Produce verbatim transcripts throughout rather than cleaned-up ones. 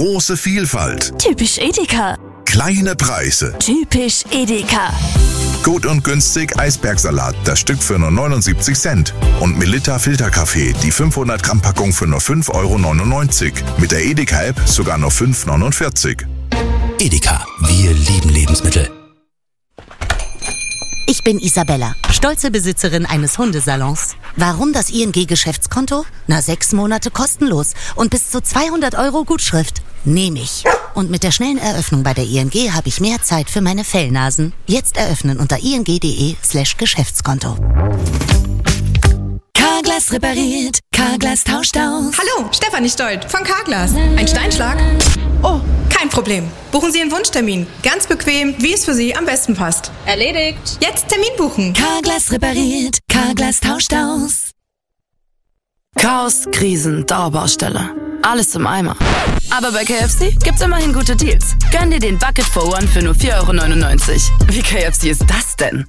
Große Vielfalt. Typisch Edeka. Kleine Preise. Typisch Edeka. Gut und günstig Eisbergsalat, das Stück für nur neunundsiebzig Cent. Und Melitta Filterkaffee, die fünfhundert Gramm Packung für nur fünf Euro neunundneunzig. Mit der Edeka-App sogar nur fünf Euro neunundvierzig. Edeka, wir lieben Lebensmittel. Ich bin Isabella, stolze Besitzerin eines Hundesalons. Warum das I N G-Geschäftskonto? Na, sechs Monate kostenlos und bis zu zweihundert Euro Gutschrift. Nehme ich. Und mit der schnellen Eröffnung bei der I N G habe ich mehr Zeit für meine Fellnasen. Jetzt eröffnen unter ing.de slash Geschäftskonto. Carglass repariert, Carglass tauscht aus. Hallo, Stefanie Stolt von Carglass. Ein Steinschlag? Oh, kein Problem. Buchen Sie Ihren Wunschtermin. Ganz bequem, wie es für Sie am besten passt. Erledigt. Jetzt Termin buchen. Carglass repariert, Carglass tauscht aus. Chaos, Krisen, Dauerbaustelle. Alles im Eimer. Aber bei K F C gibt's immerhin gute Deals. Gönn dir den Bucket for One für nur vier Euro neunundneunzig. Wie K F C ist das denn?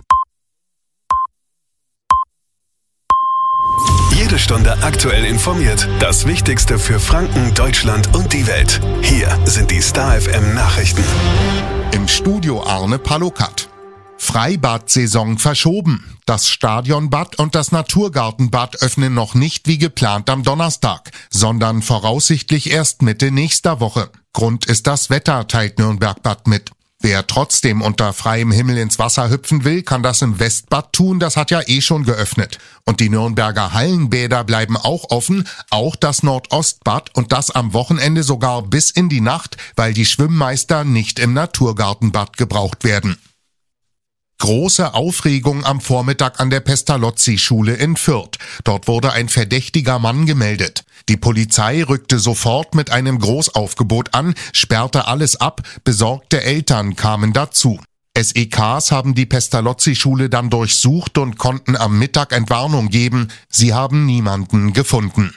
Jede Stunde aktuell informiert. Das Wichtigste für Franken, Deutschland und die Welt. Hier sind die Star F M Nachrichten. Im Studio Arne Palokat. Freibad-Saison verschoben. Das Stadionbad und das Naturgartenbad öffnen noch nicht wie geplant am Donnerstag, sondern voraussichtlich erst Mitte nächster Woche. Grund ist das Wetter, teilt Nürnberg-Bad mit. Wer trotzdem unter freiem Himmel ins Wasser hüpfen will, kann das im Westbad tun, das hat ja eh schon geöffnet. Und die Nürnberger Hallenbäder bleiben auch offen, auch das Nordostbad und das am Wochenende sogar bis in die Nacht, weil die Schwimmmeister nicht im Naturgartenbad gebraucht werden. Große Aufregung am Vormittag an der Pestalozzi-Schule in Fürth. Dort wurde ein verdächtiger Mann gemeldet. Die Polizei rückte sofort mit einem Großaufgebot an, sperrte alles ab, besorgte Eltern kamen dazu. S E Ks haben die Pestalozzi-Schule dann durchsucht und konnten am Mittag Entwarnung geben. Sie haben niemanden gefunden.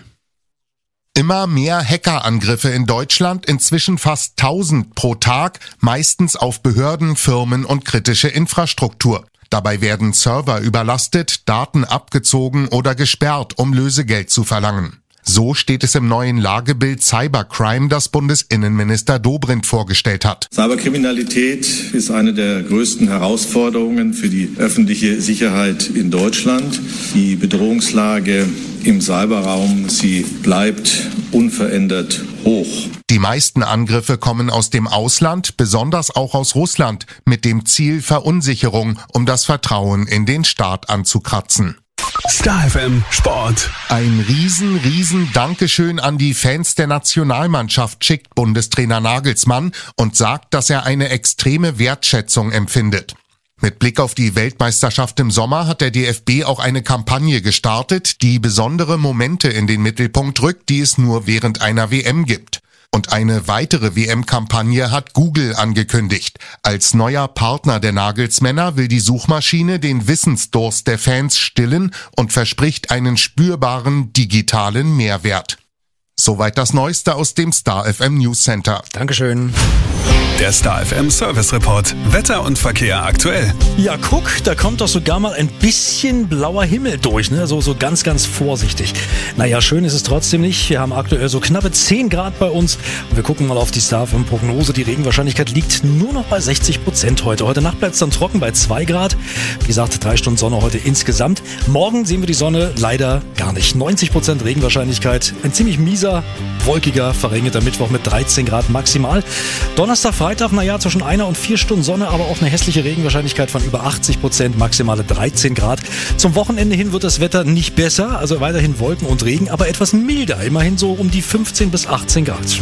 Immer mehr Hackerangriffe in Deutschland, inzwischen fast tausend pro Tag, meistens auf Behörden, Firmen und kritische Infrastruktur. Dabei werden Server überlastet, Daten abgezogen oder gesperrt, um Lösegeld zu verlangen. So steht es im neuen Lagebild Cybercrime, das Bundesinnenminister Dobrindt vorgestellt hat. Cyberkriminalität ist eine der größten Herausforderungen für die öffentliche Sicherheit in Deutschland. Die Bedrohungslage im Cyberraum, sie bleibt unverändert hoch. Die meisten Angriffe kommen aus dem Ausland, besonders auch aus Russland, mit dem Ziel Verunsicherung, um das Vertrauen in den Staat anzukratzen. Star F M Sport. Ein riesen, riesen Dankeschön an die Fans der Nationalmannschaft schickt Bundestrainer Nagelsmann und sagt, dass er eine extreme Wertschätzung empfindet. Mit Blick auf die Weltmeisterschaft im Sommer hat der D F B auch eine Kampagne gestartet, die besondere Momente in den Mittelpunkt rückt, die es nur während einer W M gibt. Und eine weitere W M-Kampagne hat Google angekündigt. Als neuer Partner der Nagelsmänner will die Suchmaschine den Wissensdurst der Fans stillen und verspricht einen spürbaren digitalen Mehrwert. Soweit das Neueste aus dem Star F M News Center. Dankeschön. Der Star F M Service Report. Wetter und Verkehr aktuell. Ja, guck, da kommt doch sogar mal ein bisschen blauer Himmel durch, ne? So, so ganz, ganz vorsichtig. Naja, schön ist es trotzdem nicht. Wir haben aktuell so knappe zehn Grad bei uns. Und wir gucken mal auf die Star F M Prognose. Die Regenwahrscheinlichkeit liegt nur noch bei sechzig Prozent heute. Heute Nacht bleibt es dann trocken bei zwei Grad. Wie gesagt, drei Stunden Sonne heute insgesamt. Morgen sehen wir die Sonne leider gar nicht. neunzig Prozent Regenwahrscheinlichkeit. Ein ziemlich mieser, wolkiger, verregneten Mittwoch mit dreizehn Grad maximal. Donnerstag, Freitag, naja, zwischen einer und vier Stunden Sonne, aber auch eine hässliche Regenwahrscheinlichkeit von über achtzig Prozent, maximale dreizehn Grad. Zum Wochenende hin wird das Wetter nicht besser, also weiterhin Wolken und Regen, aber etwas milder, immerhin so um die fünfzehn bis achtzehn Grad.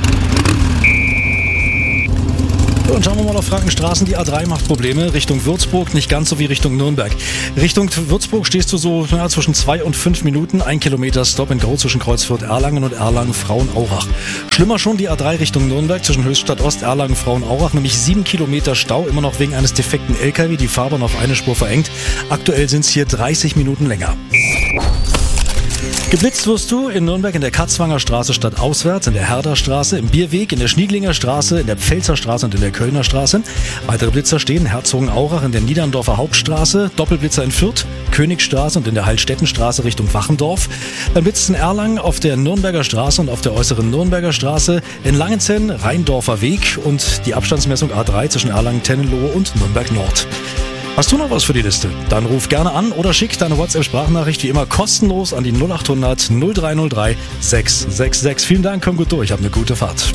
Und schauen wir mal auf Frankenstraßen. Die A drei macht Probleme. Richtung Würzburg, nicht ganz so wie Richtung Nürnberg. Richtung Würzburg stehst du so na, zwischen zwei und fünf Minuten. Ein Kilometer Stop and Go zwischen Kreuzfürth Erlangen und Erlangen-Frauenaurach. Schlimmer schon die A drei Richtung Nürnberg zwischen Höchstadt Ost, Erlangen, Frauenaurach. Nämlich sieben Kilometer Stau, immer noch wegen eines defekten L K W. Die Fahrbahn auf eine Spur verengt. Aktuell sind es hier dreißig Minuten länger. Geblitzt wirst du in Nürnberg in der Katzwanger Straße stadtauswärts, in der Herderstraße, im Bierweg, in der Schnieglinger Straße, in der Pfälzer Straße und in der Kölner Straße. Weitere Blitzer stehen in Herzogenaurach in der Niederndorfer Hauptstraße, Doppelblitzer in Fürth, Königstraße und in der Heilstättenstraße Richtung Wachendorf. Dann blitzt in Erlangen auf der Nürnberger Straße und auf der äußeren Nürnberger Straße, in Langenzenn Rheindorfer Weg und die Abstandsmessung A drei zwischen Erlangen-Tennelohe und Nürnberg Nord. Hast du noch was für die Liste? Dann ruf gerne an oder schick deine WhatsApp-Sprachnachricht wie immer kostenlos an die null acht hundert null drei null drei sechs sechs sechs. Vielen Dank, komm gut durch, hab eine gute Fahrt.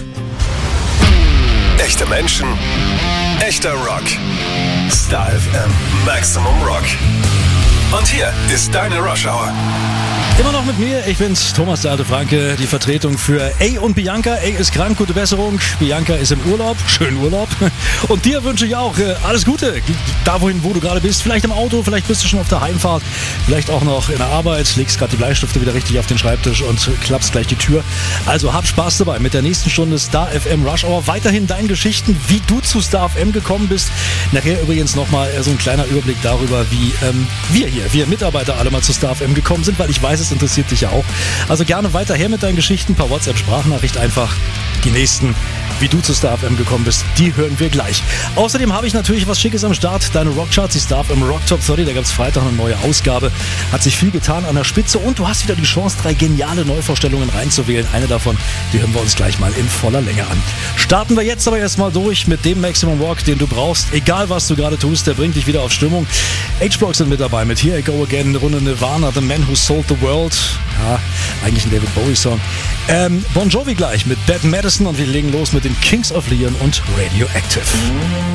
Echte Menschen, echter Rock. Star F M Maximum Rock. Und hier ist deine Rush Hour. Immer noch mit mir, ich bin's, Thomas der alte Franke, die Vertretung für A und Bianca. A ist krank, gute Besserung. Bianca ist im Urlaub, schönen Urlaub. Und dir wünsche ich auch äh, alles Gute. Da wohin, wo du gerade bist, vielleicht im Auto, vielleicht bist du schon auf der Heimfahrt, vielleicht auch noch in der Arbeit, legst gerade die Bleistifte wieder richtig auf den Schreibtisch und klappst gleich die Tür. Also hab Spaß dabei mit der nächsten Stunde Star F M Rush Hour. Weiterhin deine Geschichten, wie du zu Star F M gekommen bist. Nachher übrigens nochmal so ein kleiner Überblick darüber, wie ähm, wir hier, wir Mitarbeiter alle mal zu Star F M gekommen sind, weil ich weiß, es interessiert dich ja auch. Also gerne weiter her mit deinen Geschichten, per WhatsApp-Sprachnachricht einfach. Die nächsten, wie du zu Star F M gekommen bist, die hören wir gleich. Außerdem habe ich natürlich was Schickes am Start. Deine Rockcharts, die Star F M Rock Top dreißig, da gab es Freitag eine neue Ausgabe. Hat sich viel getan an der Spitze und du hast wieder die Chance, drei geniale Neuvorstellungen reinzuwählen. Eine davon, die hören wir uns gleich mal in voller Länge an. Starten wir jetzt aber erstmal durch mit dem Maximum Rock, den du brauchst. Egal, was du gerade tust, der bringt dich wieder auf Stimmung. H-Block sind mit dabei mit Here I Go Again, eine Runde Nirvana, The Man Who Sold the World. Ja, eigentlich ein David Bowie-Song. Ähm, Bon Jovi gleich mit Bad Medicine und wir legen los mit den Kings of Leon und Radioactive.